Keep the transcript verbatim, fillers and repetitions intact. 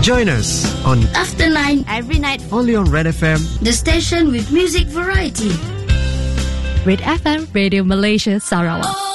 Join us on After Nine every night only on Red F M, the station with music variety. Red F M Radio Malaysia Sarawak.